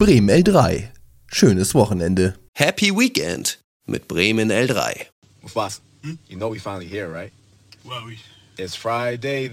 Bremen L3. Schönes Wochenende. Happy Weekend mit Bremen L3. Boss, you know we finally here, right? Well, it's Friday.